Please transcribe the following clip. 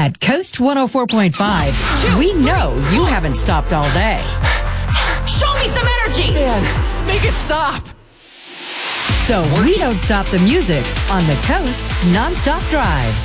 At Coast 104.5, we know you haven't stopped all day. Show me some energy! Man, make it stop! So we don't stop the music on the Coast Non-Stop Drive.